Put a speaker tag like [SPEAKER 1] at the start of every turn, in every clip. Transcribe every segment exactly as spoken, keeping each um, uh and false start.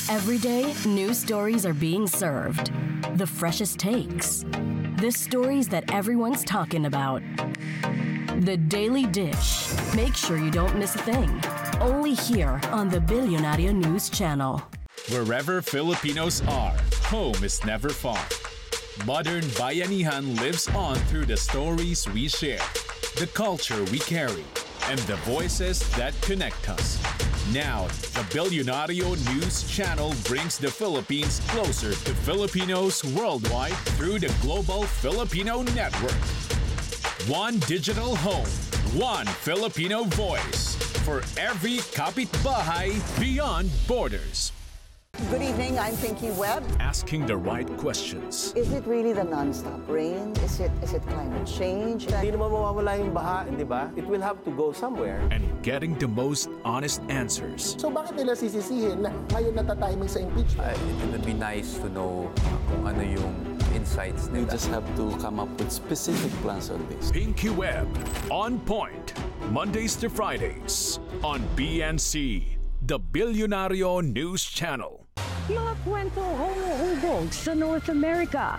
[SPEAKER 1] Every day, new stories are being served. The freshest takes. The stories that everyone's talking about. The Daily Dish. Make sure you don't miss a thing. Only here on the Billionario News Channel.
[SPEAKER 2] Wherever Filipinos are, home is never far. Modern Bayanihan lives on through the stories we share, the culture we carry, and the voices that connect us. Now, the Billionario News Channel brings the Philippines closer to Filipinos worldwide through the Global Filipino Network. One digital home, one Filipino voice for every kapitbahay beyond borders.
[SPEAKER 3] Good evening, I'm Pinky Webb.
[SPEAKER 2] Asking the right questions.
[SPEAKER 3] Is it really the non-stop rain? Is it is it climate change?
[SPEAKER 4] Hindi naman mawawala yung baha, di ba? It will have to go somewhere.
[SPEAKER 2] And getting the most honest answers.
[SPEAKER 5] So bakit nila sisisihin na ngayon natatiming sa impeachment?
[SPEAKER 6] Uh, it would be nice to know kung ano yung insights nila.
[SPEAKER 7] We just have to come up with specific plans on this.
[SPEAKER 2] Pinky Webb, On Point, Mondays to Fridays on B N C, the Billionario News Channel.
[SPEAKER 8] Mga kwento humuhubog sa North America.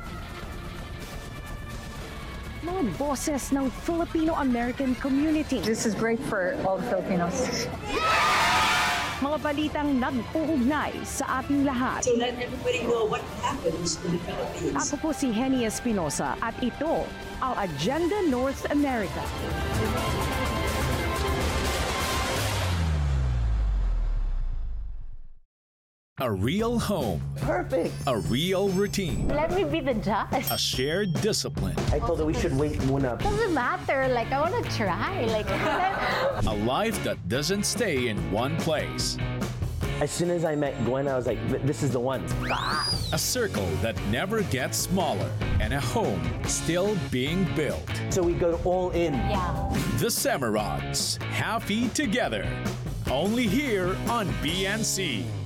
[SPEAKER 8] Mga boses ng Filipino-American community.
[SPEAKER 9] This is great for all Filipinos.
[SPEAKER 8] Mga balitang nag-uugnay sa ating lahat.
[SPEAKER 10] So let everybody know what happens in the Philippines.
[SPEAKER 8] Ako po si Henny Espinosa at ito ang Agenda North America.
[SPEAKER 2] A real home.
[SPEAKER 5] Perfect.
[SPEAKER 2] A real routine.
[SPEAKER 11] Let me be the judge.
[SPEAKER 2] A shared discipline.
[SPEAKER 4] I told her we should wait muna.
[SPEAKER 11] Doesn't matter. Like, I want to try. Like,
[SPEAKER 2] A life that doesn't stay in one place.
[SPEAKER 4] As soon as I met Gwen, I was like, this is the one.
[SPEAKER 2] A circle that never gets smaller. And a home still being built.
[SPEAKER 4] So we go all in.
[SPEAKER 11] yeah.
[SPEAKER 2] The Semerods. Happy together. Only here on B N C.